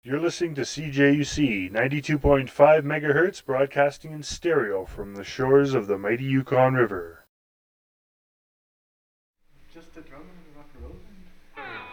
You're listening to CJUC 92.5 megahertz, broadcasting in stereo from the shores of the mighty Yukon River. Just the drum and